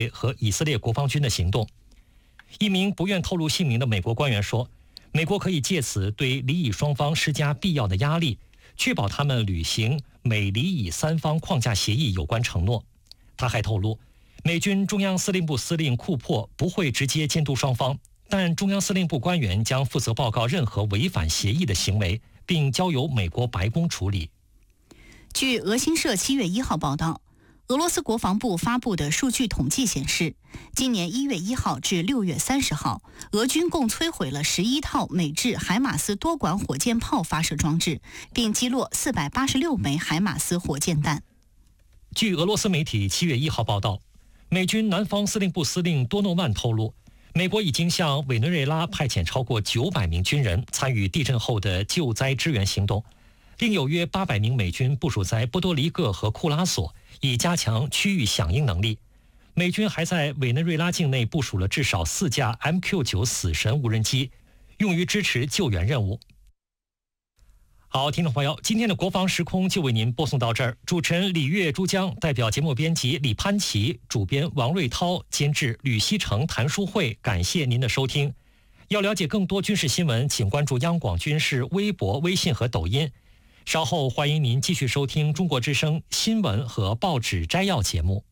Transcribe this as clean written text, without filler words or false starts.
和以色列国防军的行动。一名不愿透露姓名的美国官员说，美国可以借此对黎以双方施加必要的压力，确保他们履行美黎以三方框架协议有关承诺。他还透露，美军中央司令部司令库珀不会直接监督双方，但中央司令部官员将负责报告任何违反协议的行为，并交由美国白宫处理。 据俄新社7月1号报道，俄罗斯国防部发布的数据统计显示，今年1月1号至6月30号，俄军共摧毁了11套美制海马斯多管火箭炮发射装置，并击落486枚海马斯火箭弹。 据俄罗斯媒体7月1号报道，美军南方司令部司令多诺万透露，美国已经向委内瑞拉派遣超过900名军人参与地震后的救灾支援行动，另有约800名美军部署在波多黎各和库拉索，以加强区域响应能力。美军还在委内瑞拉境内部署了至少4架 MQ-9死神无人机，用于支持救援任务。好，听众朋友，今天的国防时空就为您播送到这儿。主持人李月、珠江，代表节目编辑李潘琪，主编王瑞涛，监制吕希成、谭书慧，感谢您的收听。要了解更多军事新闻，请关注央广军事微博、微信和抖音。稍后欢迎您继续收听中国之声新闻和报纸摘要节目。